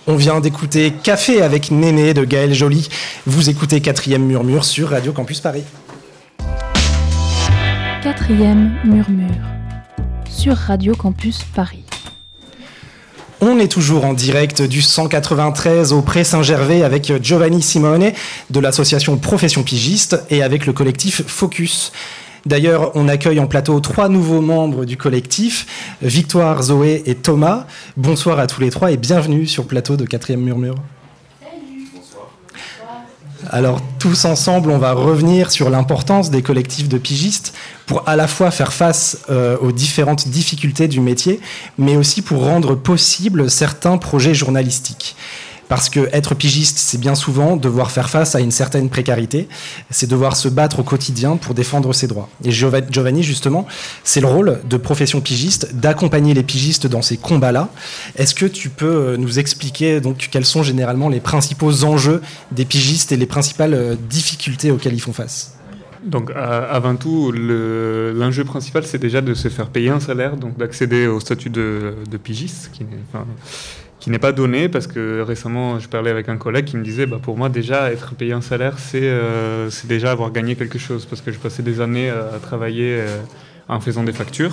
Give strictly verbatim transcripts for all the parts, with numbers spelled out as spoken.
On vient d'écouter Café avec Néné de Gaël Joly. Vous écoutez Quatrième Murmure sur Radio Campus Paris. Quatrième Murmure sur Radio Campus Paris. On est toujours en direct du cent quatre-vingt-treize au Pré Saint-Gervais avec Giovanni Simone de l'association Profession Pigiste et avec le collectif Focus. D'ailleurs, on accueille en plateau trois nouveaux membres du collectif, Victoire, Zoé et Thomas. Bonsoir à tous les trois et bienvenue sur le plateau de Quatrième Murmure. Salut. Bonsoir. Alors, tous ensemble, on va revenir sur l'importance des collectifs de pigistes pour à la fois faire face euh, aux différentes difficultés du métier, mais aussi pour rendre possible certains projets journalistiques. Parce que être pigiste, c'est bien souvent devoir faire face à une certaine précarité, c'est devoir se battre au quotidien pour défendre ses droits. Et Giovanni, justement, c'est le rôle de Profession Pigiste d'accompagner les pigistes dans ces combats-là. Est-ce que tu peux nous expliquer donc quels sont généralement les principaux enjeux des pigistes et les principales difficultés auxquelles ils font face ? Donc, euh, avant tout, le, l'enjeu principal, c'est déjà de se faire payer un salaire, donc d'accéder au statut de, de pigiste, qui n'est, enfin, qui n'est pas donné, parce que récemment, je parlais avec un collègue qui me disait, bah, pour moi, déjà, être payé un salaire, c'est, euh, c'est déjà avoir gagné quelque chose, parce que je passais des années à travailler euh, en faisant des factures.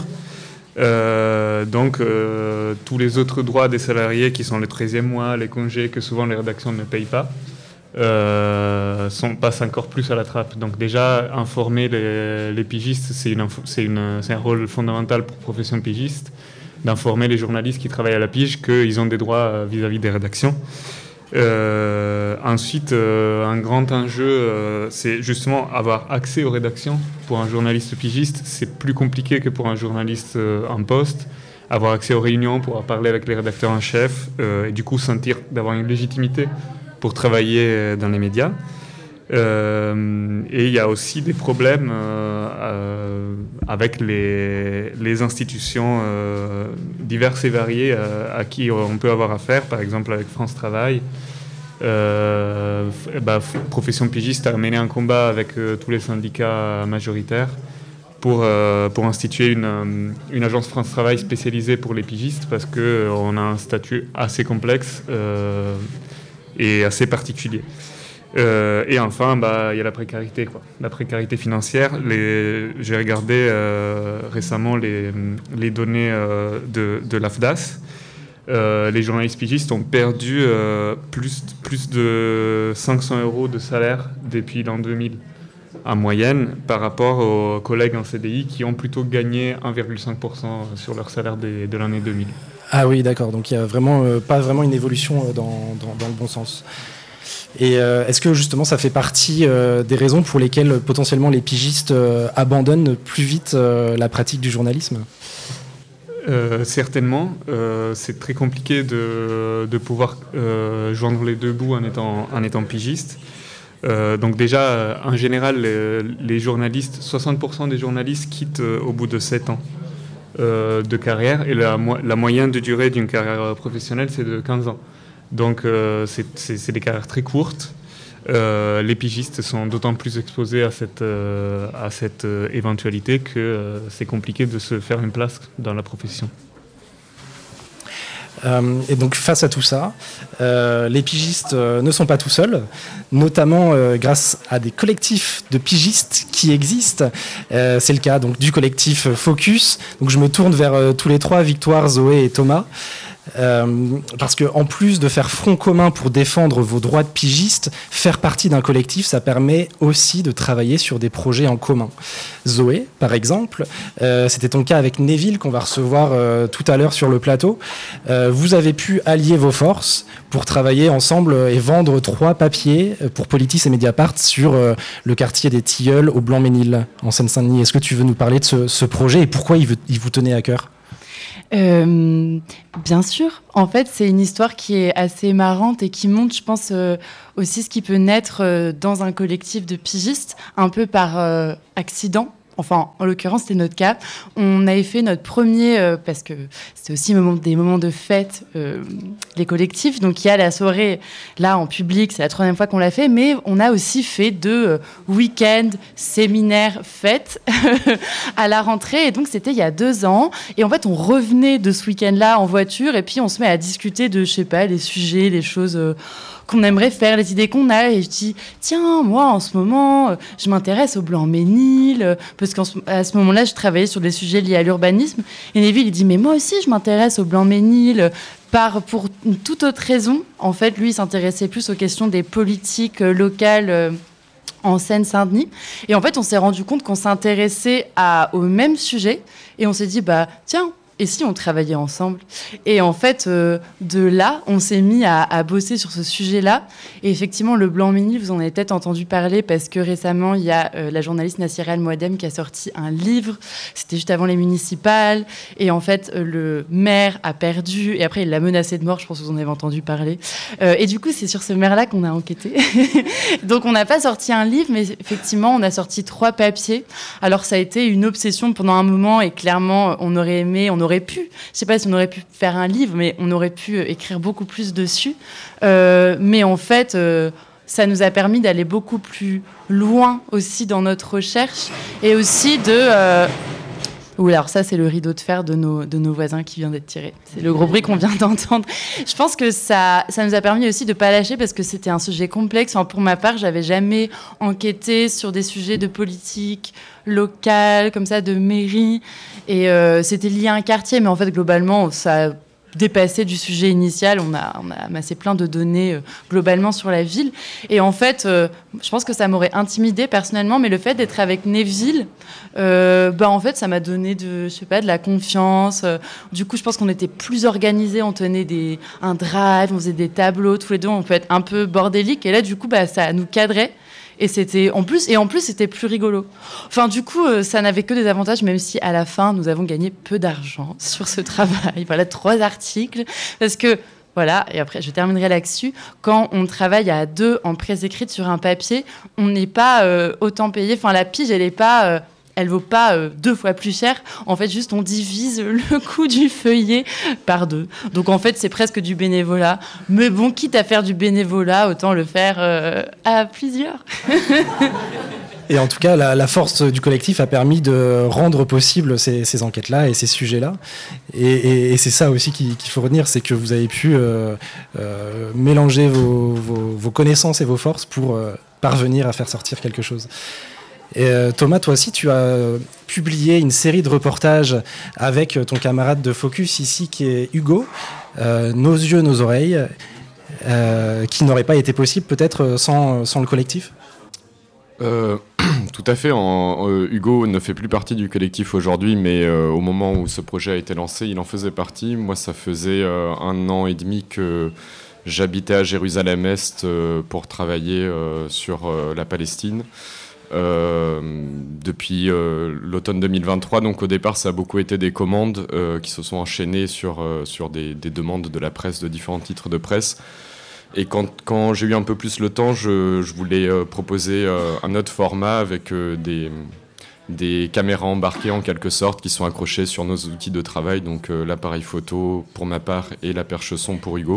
Euh, donc, euh, tous les autres droits des salariés, qui sont les treizième mois, les congés, que souvent les rédactions ne payent pas, Euh, sont, passent encore plus à la trappe. Donc déjà, informer les, les pigistes, c'est, une info, c'est, une, c'est un rôle fondamental pour Profession Pigiste, d'informer les journalistes qui travaillent à la pige qu'ils ont des droits vis-à-vis des rédactions. Euh, ensuite, euh, un grand enjeu, euh, c'est justement avoir accès aux rédactions. Pour un journaliste pigiste, c'est plus compliqué que pour un journaliste euh, en poste. Avoir accès aux réunions, pouvoir parler avec les rédacteurs en chef, euh, et du coup sentir d'avoir une légitimité pour travailler dans les médias. Euh, et il y a aussi des problèmes euh, euh, avec les, les institutions euh, diverses et variées euh, à qui on peut avoir affaire, par exemple avec France Travail. Euh, bah, Profession Pigiste a mené un combat avec euh, tous les syndicats majoritaires pour, euh, pour instituer une, une agence France Travail spécialisée pour les pigistes, parce qu'on a un statut assez complexe euh, et assez particulier. Euh, et enfin, bah, y a la précarité, quoi. La précarité financière. Les, j'ai regardé euh, récemment les, les données euh, de, de l'A F D A S. Euh, les journalistes pigistes ont perdu euh, plus, plus de cinq cents euros de salaire depuis l'an deux mille, en moyenne, par rapport aux collègues en C D I qui ont plutôt gagné un virgule cinq pour cent sur leur salaire de, de l'année deux mille. Ah oui, d'accord. Donc il n'y a vraiment, euh, pas vraiment une évolution euh, dans, dans, dans le bon sens. Et euh, est-ce que justement ça fait partie euh, des raisons pour lesquelles euh, potentiellement les pigistes euh, abandonnent plus vite euh, la pratique du journalisme ? euh, Certainement. Euh, c'est très compliqué de, de pouvoir euh, joindre les deux bouts en étant, en étant pigiste. Euh, donc déjà, en général, les, les journalistes, soixante pour cent des journalistes quittent euh, au bout de sept ans. Euh, de carrière, et la, la moyenne de durée d'une carrière professionnelle, c'est de quinze ans. Donc euh, c'est, c'est, c'est des carrières très courtes. Euh, les pigistes sont d'autant plus exposés à cette, euh, à cette euh, éventualité que euh, c'est compliqué de se faire une place dans la profession. Euh, et donc face à tout ça, euh, les pigistes euh, ne sont pas tout seuls, notamment euh, grâce à des collectifs de pigistes qui existent. Euh, c'est le cas donc du collectif Focus. Donc je me tourne vers euh, tous les trois, Victoire, Zoé et Thomas. Euh, parce que en plus de faire front commun pour défendre vos droits de pigistes, faire partie d'un collectif, ça permet aussi de travailler sur des projets en commun. Zoé, par exemple, euh, c'était ton cas avec Neville qu'on va recevoir euh, tout à l'heure sur le plateau. Euh, vous avez pu allier vos forces pour travailler ensemble et vendre trois papiers pour Politis et Mediapart sur euh, le quartier des Tilleuls au Blanc-Ménil en Seine-Saint-Denis. Est-ce que tu veux nous parler de ce, ce projet et pourquoi il, veut, il vous tenait à cœur ? Euh, bien sûr. En fait, c'est une histoire qui est assez marrante et qui montre, je pense, euh, aussi ce qui peut naître euh, dans un collectif de pigistes, un peu par euh, accident. enfin, en l'occurrence, c'était notre cas. On avait fait notre premier, euh, parce que c'était aussi moment, des moments de fête, euh, les collectifs. Donc, il y a la soirée, là, en public, c'est la troisième fois qu'on l'a fait, mais on a aussi fait deux euh, week-ends, séminaires, fêtes à la rentrée. Et donc, c'était il y a deux ans. Et en fait, on revenait de ce week-end-là en voiture, et puis on se met à discuter de, je sais pas, les sujets, les choses... Euh, qu'on aimerait faire, les idées qu'on a. Et je dis, tiens, moi, en ce moment, euh, je m'intéresse au Blanc-Ménil, euh, parce qu'à ce, ce moment-là, je travaillais sur des sujets liés à l'urbanisme. Et Neville, il dit, mais moi aussi, je m'intéresse au Blanc-Ménil, euh, par, pour une toute autre raison. En fait, lui, il s'intéressait plus aux questions des politiques euh, locales euh, en Seine-Saint-Denis. Et en fait, on s'est rendu compte qu'on s'intéressait à, au même sujet. Et on s'est dit, bah, tiens, et si on travaillait ensemble? Et en fait, euh, de là, on s'est mis à, à bosser sur ce sujet-là. Et effectivement, le Blanc-Ménil, vous en avez peut-être entendu parler parce que récemment, il y a euh, la journaliste Nassira El Mouadem qui a sorti un livre. C'était juste avant les municipales. Et en fait, euh, le maire a perdu. Et après, il l'a menacé de mort. Je pense que vous en avez entendu parler. Euh, et du coup, c'est sur ce maire-là qu'on a enquêté. Donc, on n'a pas sorti un livre, mais effectivement, on a sorti trois papiers. Alors, ça a été une obsession pendant un moment. Et clairement, on aurait aimé... On aurait pu, je ne sais pas si on aurait pu faire un livre, mais on aurait pu écrire beaucoup plus dessus. Euh, mais en fait, euh, ça nous a permis d'aller beaucoup plus loin aussi dans notre recherche et aussi de... Euh... Ouh, alors ça, c'est le rideau de fer de nos, de nos voisins qui vient d'être tiré. C'est le gros bruit qu'on vient d'entendre. Je pense que ça, ça nous a permis aussi de ne pas lâcher parce que c'était un sujet complexe. Enfin, pour ma part, je n'avais jamais enquêté sur des sujets de politique locale, comme ça, de mairie. Et euh, c'était lié à un quartier, mais en fait, globalement, ça a dépassé du sujet initial. On a, on a amassé plein de données euh, globalement sur la ville. Et en fait, euh, je pense que ça m'aurait intimidée personnellement, mais le fait d'être avec Neville, euh, bah, en fait, ça m'a donné de, je sais pas, de la confiance. Euh, du coup, je pense qu'on était plus organisés. On tenait des, un drive, on faisait des tableaux, tous les deux. On peut être un peu bordélique. Et là, du coup, bah, ça nous cadrait. Et c'était en plus et en plus c'était plus rigolo. Enfin du coup euh, ça n'avait que des avantages, même si à la fin nous avons gagné peu d'argent sur ce travail. Voilà, trois articles parce que voilà, et après je terminerai là-dessus. Quand on travaille à deux en presse écrite sur un papier, on n'est pas euh, autant payé. Enfin la pige elle est pas euh, elle vaut pas euh, deux fois plus cher. En fait, juste on divise le coût du feuillet par deux. Donc en fait, c'est presque du bénévolat. Mais bon, quitte à faire du bénévolat, autant le faire euh, à plusieurs. Et en tout cas, la, la force du collectif a permis de rendre possible ces, ces enquêtes-là et ces sujets-là. Et, et, et c'est ça aussi qu'il, qu'il faut retenir, c'est que vous avez pu euh, euh, mélanger vos, vos, vos connaissances et vos forces pour euh, parvenir à faire sortir quelque chose. Et euh, Thomas, toi aussi, tu as publié une série de reportages avec ton camarade de Focus ici, qui est Hugo, euh, Nos yeux, nos oreilles, euh, qui n'aurait pas été possible peut-être sans, sans le collectif. Euh, tout à fait. En, euh, Hugo ne fait plus partie du collectif aujourd'hui, mais euh, au moment où ce projet a été lancé, il en faisait partie. Moi, ça faisait euh, un an et demi que j'habitais à Jérusalem-Est euh, pour travailler euh, sur euh, la Palestine. Euh, depuis euh, l'automne deux mille vingt-trois, donc au départ ça a beaucoup été des commandes euh, qui se sont enchaînées sur, euh, sur des, des demandes de la presse, de différents titres de presse. Et quand, quand j'ai eu un peu plus le temps, je, je voulais euh, proposer euh, un autre format avec euh, des, des caméras embarquées en quelque sorte qui sont accrochées sur nos outils de travail, donc euh, l'appareil photo pour ma part et la perche son pour Hugo.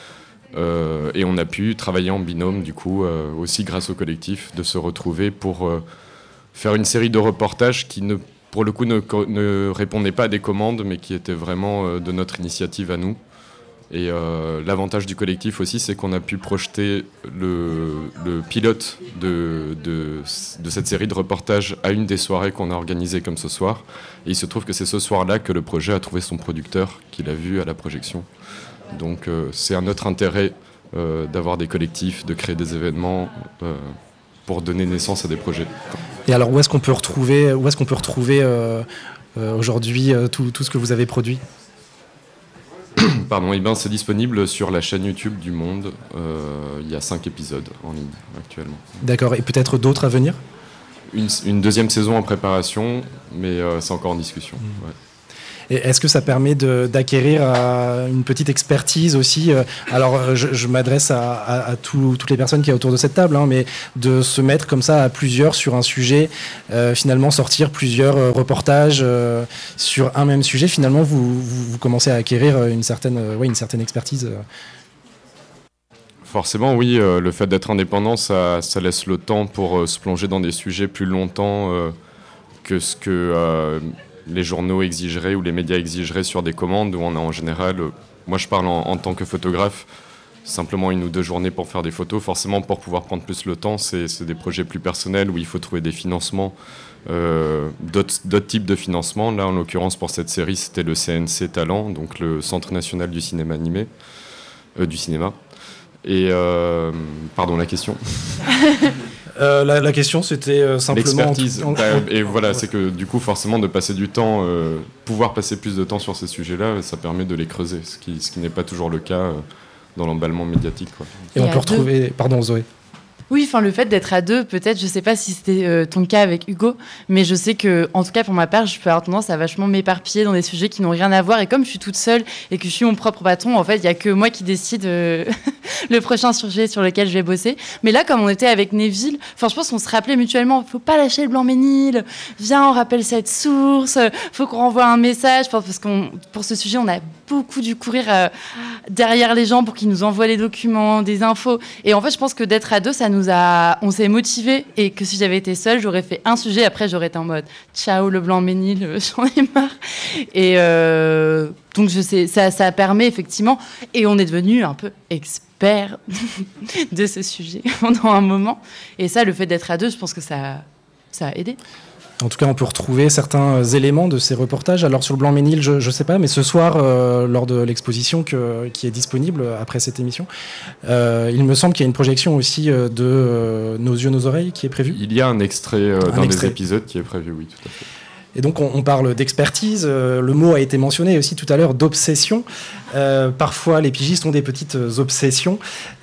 Euh, et on a pu travailler en binôme, du coup, euh, aussi grâce au collectif, de se retrouver pour euh, faire une série de reportages qui, ne, pour le coup, ne, ne répondaient pas à des commandes, mais qui étaient vraiment euh, de notre initiative à nous. Et euh, l'avantage du collectif aussi, c'est qu'on a pu projeter le, le pilote de, de, de cette série de reportages à une des soirées qu'on a organisées comme ce soir. Et il se trouve que c'est ce soir-là que le projet a trouvé son producteur, qu'il a vu à la projection. Donc euh, c'est un autre intérêt euh, d'avoir des collectifs, de créer des événements euh, pour donner naissance à des projets. Et alors où est-ce qu'on peut retrouver, où est-ce qu'on peut retrouver euh, euh, aujourd'hui euh, tout, tout ce que vous avez produit ? Pardon, et ben c'est disponible sur la chaîne YouTube du Monde. Euh, il y a cinq épisodes en ligne actuellement. D'accord, et peut-être d'autres à venir ? Une, une deuxième saison en préparation, mais euh, c'est encore en discussion. Mmh. Ouais. Et est-ce que ça permet de, d'acquérir euh, une petite expertise aussi euh, Alors, je, je m'adresse à, à, à tout, toutes les personnes qui sont autour de cette table, hein, mais de se mettre comme ça à plusieurs sur un sujet, euh, finalement sortir plusieurs euh, reportages euh, sur un même sujet, finalement, vous, vous, vous commencez à acquérir une certaine, euh, ouais, une certaine expertise. Euh. Forcément, oui. Euh, le fait d'être indépendant, ça, ça laisse le temps pour euh, se plonger dans des sujets plus longtemps euh, que ce que euh, les journaux exigeraient ou les médias exigeraient sur des commandes où on a en général, euh, moi je parle en, en tant que photographe, simplement une ou deux journées pour faire des photos. Forcément, pour pouvoir prendre plus le temps, c'est, c'est des projets plus personnels où il faut trouver des financements, euh, d'autres, d'autres types de financements. Là, en l'occurrence, pour cette série, c'était le C N C Talent, donc le Centre national du cinéma animé, euh, du cinéma. Et euh, pardon, la question. euh, la, la question, c'était euh, simplement l'expertise. En... Bah, et voilà, ouais. C'est que du coup, forcément, de passer du temps, euh, pouvoir passer plus de temps sur ces sujets-là, ça permet de les creuser, ce qui, ce qui n'est pas toujours le cas euh, dans l'emballement médiatique, quoi. Et, et on peut retrouver, deux... pardon, Zoé. Oui, enfin le fait d'être à deux, peut-être, je sais pas si c'était euh, ton cas avec Hugo, mais je sais que, en tout cas pour ma part, je peux avoir tendance à vachement m'éparpiller dans des sujets qui n'ont rien à voir. Et comme je suis toute seule et que je suis mon propre patron, en fait, il y a que moi qui décide euh, le prochain sujet sur lequel je vais bosser. Mais là, comme on était avec Neville, enfin, je pense qu'on se rappelait mutuellement, faut pas lâcher le Blanc-Ménil. Viens, on rappelle cette source. Faut qu'on renvoie un message, parce qu'on, pour ce sujet, on a beaucoup dû courir euh, derrière les gens pour qu'ils nous envoient les documents, des infos. Et en fait, je pense que d'être à deux, ça nous a, on s'est motivés, et que si j'avais été seule, j'aurais fait un sujet, après j'aurais été en mode ciao le Blanc-Ménil, j'en ai marre. Et euh, donc je sais, ça, ça permet effectivement, et on est devenu un peu experts de ce sujet pendant un moment. Et ça, le fait d'être à deux, je pense que ça, ça a aidé. En tout cas, on peut retrouver certains éléments de ces reportages. Alors sur le Blanc-Ménil, je ne sais pas, mais ce soir, euh, lors de l'exposition que, qui est disponible après cette émission, euh, il me semble qu'il y a une projection aussi de euh, Nos yeux, nos oreilles qui est prévue. Il y a un extrait euh, un d'un extrait. des épisodes qui est prévu, oui, tout à fait. Et donc on, on parle d'expertise, euh, le mot a été mentionné aussi tout à l'heure, d'obsession. Euh, parfois les pigistes ont des petites obsessions.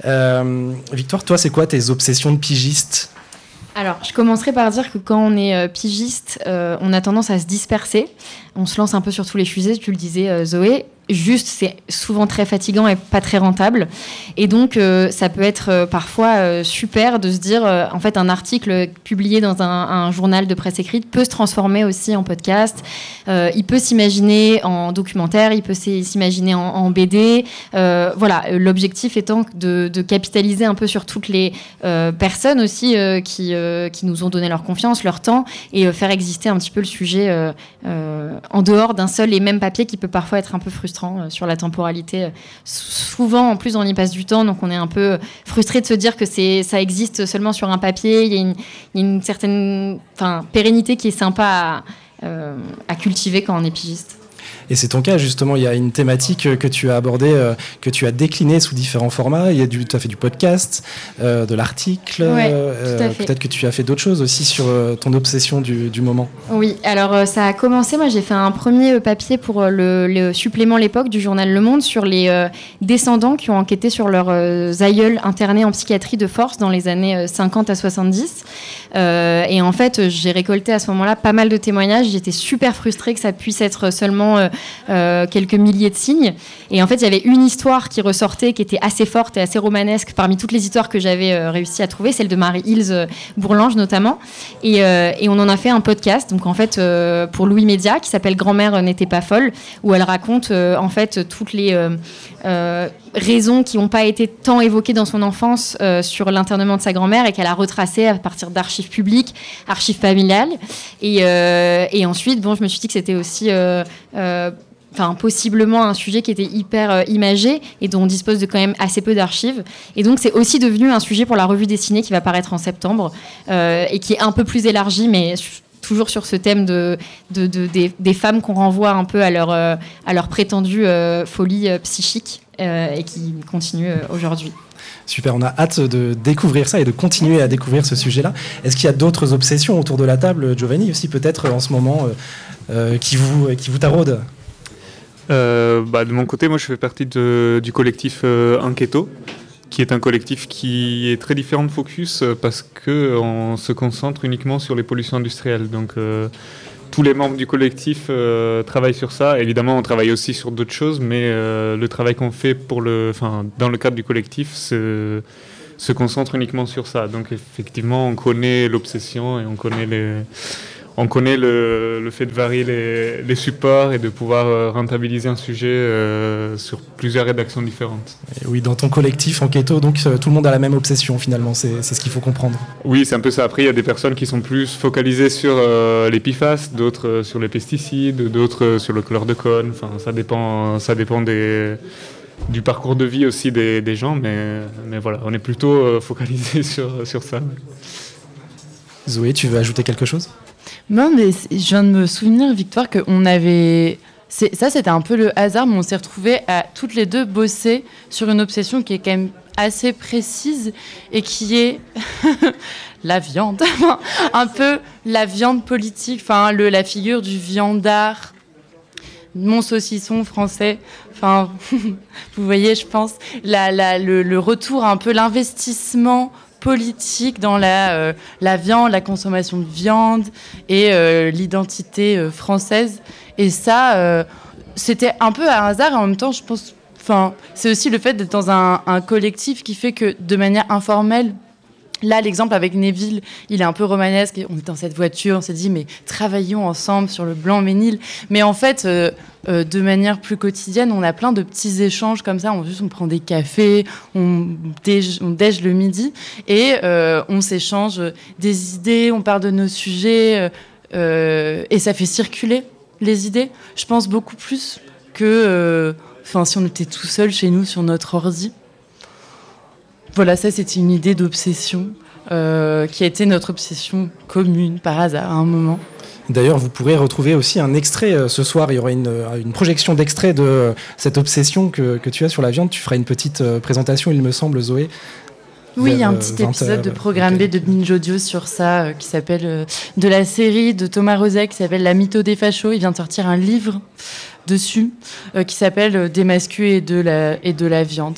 Euh, Victoire, toi c'est quoi tes obsessions de pigiste ? Alors, je commencerai par dire que quand on est euh, pigiste, euh, on a tendance à se disperser. On se lance un peu sur tous les sujets, tu le disais, euh, Zoé. Juste, c'est souvent très fatigant et pas très rentable. Et donc, euh, ça peut être euh, parfois euh, super de se dire, euh, en fait, un article publié dans un, un journal de presse écrite peut se transformer aussi en podcast. Euh, il peut s'imaginer en documentaire, il peut s'imaginer en, en B D. Euh, voilà, l'objectif étant de, de capitaliser un peu sur toutes les euh, personnes aussi euh, qui, euh, qui nous ont donné leur confiance, leur temps, et euh, faire exister un petit peu le sujet euh, euh, en dehors d'un seul et même papier qui peut parfois être un peu frustrant sur la temporalité. Souvent, en plus, on y passe du temps, donc on est un peu frustré de se dire que c'est, ça existe seulement sur un papier. Il y a une, il y a une certaine enfin, pérennité qui est sympa à, euh, à cultiver quand on est pigiste. Et c'est ton cas, justement, il y a une thématique que tu as abordée, euh, que tu as déclinée sous différents formats. Il y a du, tu as fait du podcast, euh, de l'article. Ouais, euh, peut-être que tu as fait d'autres choses aussi sur euh, ton obsession du, du moment. Oui, alors euh, ça a commencé, moi j'ai fait un premier papier pour le, le supplément L'Époque du journal Le Monde sur les euh, descendants qui ont enquêté sur leurs euh, aïeuls internés en psychiatrie de force dans les années euh, cinquante à soixante-dix. Euh, et en fait, j'ai récolté à ce moment-là pas mal de témoignages. J'étais super frustrée que ça puisse être seulement euh, Euh, quelques milliers de signes. Et en fait, il y avait une histoire qui ressortait, qui était assez forte et assez romanesque parmi toutes les histoires que j'avais euh, réussi à trouver, celle de Marie-Ilse euh, Bourlange notamment. Et, euh, et on en a fait un podcast, donc en fait, euh, pour Louis Média, qui s'appelle Grand-mère n'était pas folle, où elle raconte euh, en fait toutes les euh, euh, raisons qui n'ont pas été tant évoquées dans son enfance euh, sur l'internement de sa grand-mère et qu'elle a retracé à partir d'archives publiques, archives familiales. Et, euh, et ensuite, bon, je me suis dit que c'était aussi euh, euh, Enfin, possiblement un sujet qui était hyper euh, imagé et dont on dispose de quand même assez peu d'archives. Et donc, c'est aussi devenu un sujet pour la revue dessinée qui va paraître en septembre euh, et qui est un peu plus élargi, mais toujours sur ce thème de, de, de, des, des femmes qu'on renvoie un peu à leur, euh, à leur prétendue euh, folie euh, psychique euh, et qui continue euh, aujourd'hui. Super, on a hâte de découvrir ça et de continuer à découvrir ce sujet-là. Est-ce qu'il y a d'autres obsessions autour de la table, Giovanni, aussi peut-être en ce moment, euh, euh, qui vous, qui vous taraudent ? Euh, bah, de mon côté, moi je fais partie de, du collectif euh, Enquêto, qui est un collectif qui est très différent de Focus euh, parce qu'on se concentre uniquement sur les pollutions industrielles. Donc euh, tous les membres du collectif euh, travaillent sur ça. Évidemment, on travaille aussi sur d'autres choses, mais euh, le travail qu'on fait pour le, enfin, dans le cadre du collectif se, se concentre uniquement sur ça. Donc effectivement, on connaît l'obsession et on connaît les... On connaît le, le fait de varier les, les supports et de pouvoir euh, rentabiliser un sujet euh, sur plusieurs rédactions différentes. Et oui, dans ton collectif Enquêto, donc euh, tout le monde a la même obsession finalement, c'est, c'est ce qu'il faut comprendre. Oui, c'est un peu ça. Après, il y a des personnes qui sont plus focalisées sur euh, les P F A S, d'autres euh, sur les pesticides, d'autres euh, sur le chlordécone. Enfin, ça dépend, ça dépend des, du parcours de vie aussi des, des gens, mais, mais voilà, on est plutôt euh, focalisé sur, sur ça. Zoé, tu veux ajouter quelque chose ? Non, mais je viens de me souvenir, Victoire, qu'on avait... C'est, ça, c'était un peu le hasard, mais on s'est retrouvés à toutes les deux bosser sur une obsession qui est quand même assez précise et qui est la viande. Un peu la viande politique, enfin, le, la figure du viandard, mon saucisson français. Enfin, vous voyez, je pense, la, la, le, le retour, un peu l'investissement politique dans la, euh, la viande, la consommation de viande et euh, l'identité euh, française. Et ça, euh, c'était un peu un hasard et en même temps, je pense, enfin, c'est aussi le fait d'être dans un, un collectif qui fait que de manière informelle, là, l'exemple avec Neville, il est un peu romanesque. On est dans cette voiture, on s'est dit, mais travaillons ensemble sur le Blanc-Ménil. Mais en fait, euh, euh, de manière plus quotidienne, on a plein de petits échanges comme ça. On, juste, on prend des cafés, on déj, on déj le midi et euh, on s'échange des idées, on parle de nos sujets euh, et ça fait circuler les idées. Je pense beaucoup plus que euh, si on était tout seul chez nous sur notre ordi. Voilà, ça c'était une idée d'obsession euh, qui a été notre obsession commune par hasard à un moment. D'ailleurs, vous pourrez retrouver aussi un extrait euh, ce soir. Il y aura une, une projection d'extrait de euh, cette obsession que, que tu as sur la viande. Tu feras une petite euh, présentation, il me semble, Zoé. Oui, il y a un petit épisode de Programme okay. B de Binge Audio sur ça euh, qui s'appelle euh, de la série de Thomas Rozek qui s'appelle La mytho des fachos. Il vient de sortir un livre dessus euh, qui s'appelle euh, Des mascus et de la et de la viande.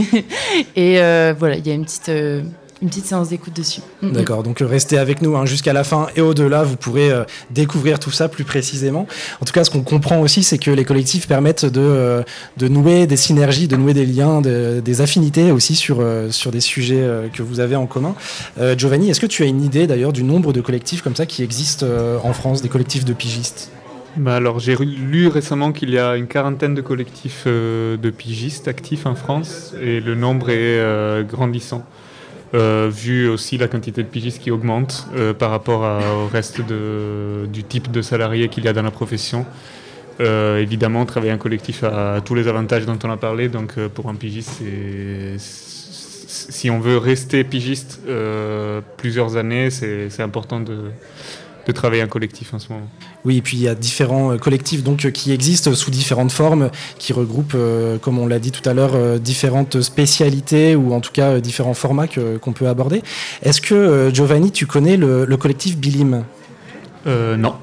Et euh, voilà, il y a une petite euh, une petite séance d'écoute dessus. Mm-hmm. D'accord, donc restez avec nous hein, jusqu'à la fin et au-delà, vous pourrez euh, découvrir tout ça plus précisément. En tout cas, ce qu'on comprend aussi, c'est que les collectifs permettent de, euh, de nouer des synergies, de nouer des liens, de, des affinités aussi sur, euh, sur des sujets euh, que vous avez en commun. Euh, Giovanni, est-ce que tu as une idée d'ailleurs du nombre de collectifs comme ça qui existent euh, en France, des collectifs de pigistes ? Bah alors, j'ai lu récemment qu'il y a une quarantaine de collectifs euh, de pigistes actifs en France et le nombre est euh, grandissant. Euh, vu aussi la quantité de pigistes qui augmente euh, par rapport à, au reste de, du type de salariés qu'il y a dans la profession. Euh, évidemment, travailler en collectif a, a tous les avantages dont on a parlé, donc euh, pour un pigiste, c'est, c'est, si on veut rester pigiste euh, plusieurs années, c'est, c'est important de, de travailler en collectif en ce moment. Oui, et puis il y a différents collectifs donc, qui existent sous différentes formes, qui regroupent, euh, comme on l'a dit tout à l'heure, euh, différentes spécialités ou en tout cas euh, différents formats que, qu'on peut aborder. Est-ce que, euh, Giovanni, tu connais le, le collectif Bilim ? euh, Non.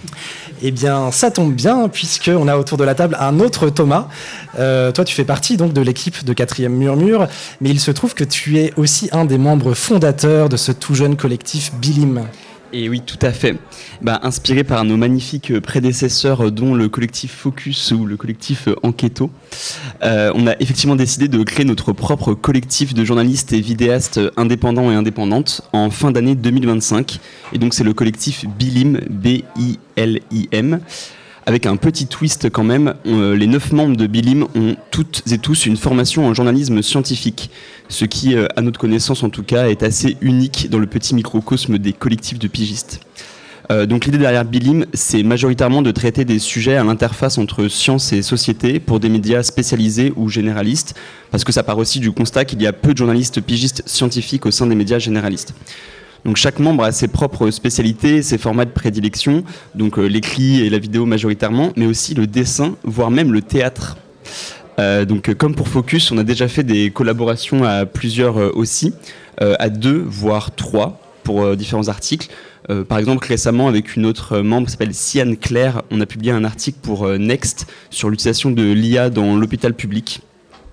Eh bien, ça tombe bien, puisqu'on a autour de la table un autre Thomas. Euh, toi, tu fais partie donc, de l'équipe de Quatrième Murmure, mais il se trouve que tu es aussi un des membres fondateurs de ce tout jeune collectif Bilim. Et oui, tout à fait. Bah, inspiré par nos magnifiques prédécesseurs, dont le collectif Focus ou le collectif Enquêto, euh, on a effectivement décidé de créer notre propre collectif de journalistes et vidéastes indépendants et indépendantes en fin d'année deux mille vingt-cinq. Et donc, c'est le collectif Bilim, B I L I M. Avec un petit twist quand même, on, les neuf membres de Bilim ont toutes et tous une formation en journalisme scientifique, ce qui, euh, à notre connaissance en tout cas, est assez unique dans le petit microcosme des collectifs de pigistes. Euh, donc l'idée derrière Bilim, c'est majoritairement de traiter des sujets à l'interface entre science et société pour des médias spécialisés ou généralistes, parce que ça part aussi du constat qu'il y a peu de journalistes pigistes scientifiques au sein des médias généralistes. Donc chaque membre a ses propres spécialités, ses formats de prédilection, donc euh, l'écrit et la vidéo majoritairement, mais aussi le dessin, voire même le théâtre. Euh, donc euh, comme pour Focus, on a déjà fait des collaborations à plusieurs euh, aussi, euh, à deux, voire trois, pour euh, différents articles. Euh, par exemple, récemment, avec une autre euh, membre qui s'appelle Siane Claire, on a publié un article pour euh, Next sur l'utilisation de l'I A dans l'hôpital public.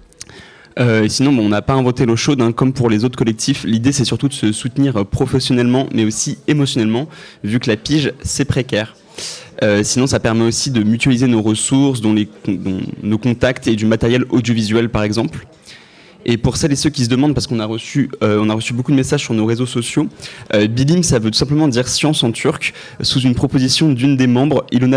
Euh, et sinon, bon, on n'a pas inventé l'eau chaude, hein, comme pour les autres collectifs. L'idée, c'est surtout de se soutenir professionnellement, mais aussi émotionnellement, vu que la pige, c'est précaire. Euh, sinon, ça permet aussi de mutualiser nos ressources, dont, les, dont nos contacts et du matériel audiovisuel, par exemple. Et pour celles et ceux qui se demandent, parce qu'on a reçu, euh, on a reçu beaucoup de messages sur nos réseaux sociaux, euh, Bilim, ça veut tout simplement dire science en turc, sous une proposition d'une des membres, Ilona